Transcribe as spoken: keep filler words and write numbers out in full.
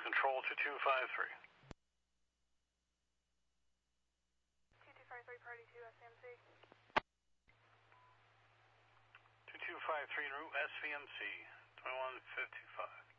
Control two two five three. two two five three, party two, S V M C. two two five three, route S V M C, twenty-one fifty-five.